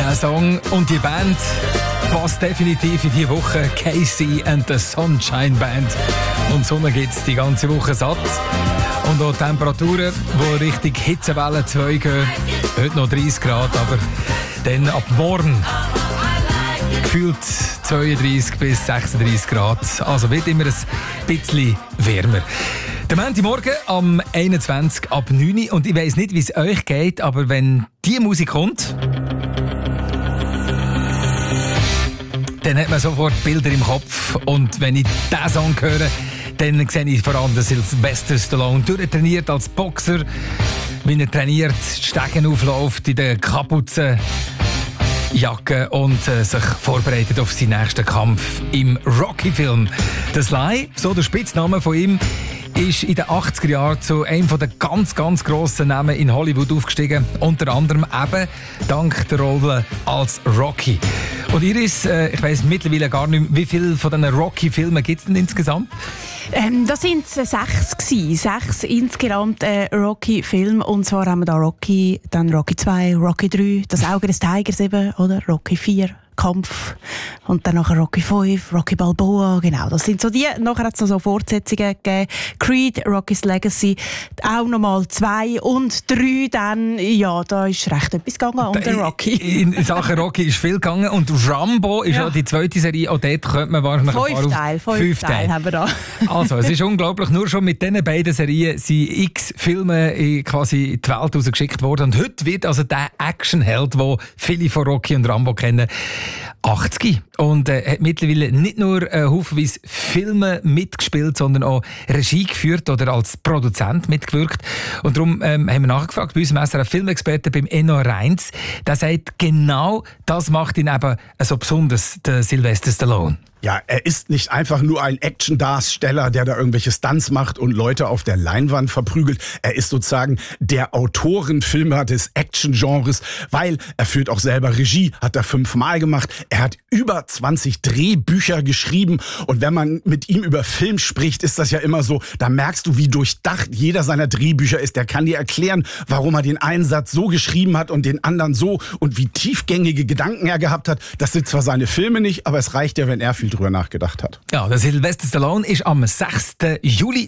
der Song und die Band passt definitiv in die Woche. Casey and the Sunshine Band. Und Sonne gibt es die ganze Woche satt. Und auch Temperaturen, die Richtung Hitzewelle 2 gehen. Heute noch 30 Grad, aber dann ab morgen gefühlt 32 bis 36 Grad. Also wird immer ein bisschen wärmer. Der Montagmorgen am 21 ab 9 Uhr. Und ich weiss nicht, wie es euch geht, aber wenn die Musik kommt, dann hat man sofort Bilder im Kopf. Und wenn ich diesen Song höre, dann sehe ich vor allem den Sylvester Stallone durchtrainiert als Boxer, wie er trainiert, die Stegen aufläuft in der Kapuzenjacke und sich vorbereitet auf seinen nächsten Kampf im Rocky-Film. Der Sly, so der Spitzname von ihm, ist in den 80er Jahren zu einem der ganz, ganz grossen Namen in Hollywood aufgestiegen. Unter anderem eben dank der Rolle als Rocky. Und Iris, ich weiss mittlerweile gar nicht mehr, wie viele von diesen Rocky-Filmen gibt es denn insgesamt? Das sind 6 gewesen. 6 insgesamt Rocky-Filme. Und zwar haben wir da Rocky, dann Rocky 2, Rocky 3, das Auge des Tigers eben, oder? Rocky 4. Kampf und dann nachher Rocky 5, Rocky Balboa, genau, das sind so die. Nachher hat es noch so Fortsetzungen gegeben, Creed, Rocky's Legacy, auch nochmal 2 und 3 dann, ja, da ist recht etwas gegangen unter Rocky. In Sachen Rocky ist viel gegangen und Rambo ist ja die zweite Serie, auch dort könnte man wahrscheinlich 5 Teile haben wir da. Also, es ist unglaublich, nur schon mit diesen beiden Serien sind x Filme quasi in die Welt rausgeschickt worden und heute wird also der Actionheld, den viele von Rocky und Rambo kennen, 80 und hat mittlerweile nicht nur haufenweise Filme mitgespielt, sondern auch Regie geführt oder als Produzent mitgewirkt. Und darum haben wir nachgefragt bei unserem SRF Filmexperten beim Enno Reins. Der sagt, genau das macht ihn eben so besonders, der Sylvester Stallone. Ja, er ist nicht einfach nur ein Action-Darsteller, der da irgendwelche Stunts macht und Leute auf der Leinwand verprügelt. Er ist sozusagen der Autorenfilmer des Action-Genres, weil er führt auch selber Regie, hat er 5-mal gemacht. Er hat über 20 Drehbücher geschrieben und wenn man mit ihm über Film spricht, ist das ja immer so, da merkst du, wie durchdacht jeder seiner Drehbücher ist. Der kann dir erklären, warum er den einen Satz so geschrieben hat und den anderen so und wie tiefgängige Gedanken er gehabt hat. Das sind zwar seine Filme nicht, aber es reicht ja, wenn er viel drüber nachgedacht hat. Ja, der Sylvester Stallone ist am 6. Juli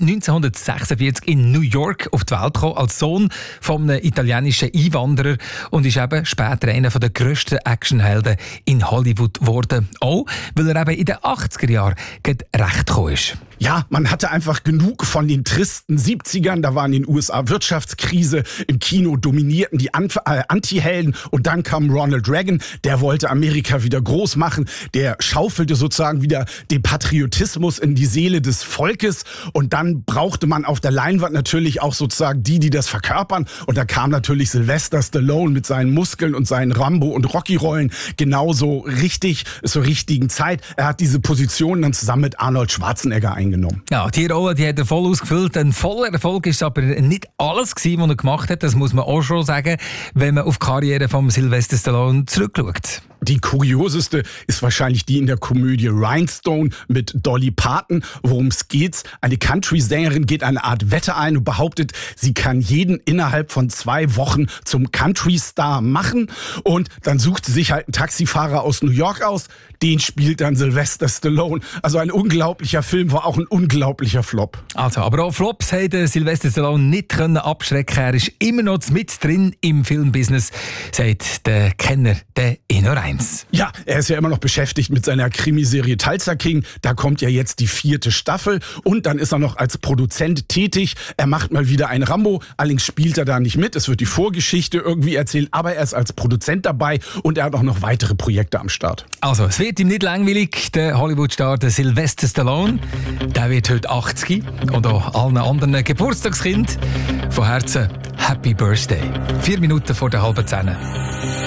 1946 in New York auf die Welt gekommen, als Sohn von einem italienischen Einwanderer und ist eben später einer der grössten Actionhelden in Hollywood geworden. Auch, weil er eben in den 80er Jahren recht gekommen ist. Ja, man hatte einfach genug von den tristen 70ern. Da war in den USA Wirtschaftskrise. Im Kino dominierten die Anti-Helden. Und dann kam Ronald Reagan. Der wollte Amerika wieder groß machen. Der schaufelte sozusagen wieder den Patriotismus in die Seele des Volkes. Und dann brauchte man auf der Leinwand natürlich auch sozusagen die das verkörpern. Und da kam natürlich Sylvester Stallone mit seinen Muskeln und seinen Rambo- und Rocky-Rollen genauso richtig, zur richtigen Zeit. Er hat diese Position dann zusammen mit Arnold Schwarzenegger eingenommen. Ja, die Rolle, die hat er voll ausgefüllt. Ein voller Erfolg ist aber nicht alles gewesen, was er gemacht hat. Das muss man auch schon sagen, wenn man auf die Karriere von Sylvester Stallone zurückschaut. Die kurioseste ist wahrscheinlich die in der Komödie Rhinestone mit Dolly Parton. Worum es geht? Eine Country-Sängerin geht eine Art Wette ein und behauptet, sie kann jeden innerhalb von 2 Wochen zum Country-Star machen. Und dann sucht sie sich halt einen Taxifahrer aus New York aus. Den spielt dann Sylvester Stallone. Also ein unglaublicher Film, war auch ein unglaublicher Flop. Also, aber auch Flops hätte Sylvester Stallone nicht abschrecken können. Er ist immer noch mit drin im Filmbusiness, sagt der Kenner, der Enno Reins. Ja, er ist ja immer noch beschäftigt mit seiner Krimiserie Tulsa King. Da kommt ja jetzt die 4. Staffel und dann ist er noch als Produzent tätig. Er macht mal wieder ein Rambo, allerdings spielt er da nicht mit. Es wird die Vorgeschichte irgendwie erzählt, aber er ist als Produzent dabei und er hat auch noch weitere Projekte am Start. Also, es wird ihm nicht langweilig. Der Hollywood-Star, der Sylvester Stallone, der wird heute 80 und auch allen anderen Geburtstagskind von Herzen Happy Birthday. 4 Minuten vor der 9:30.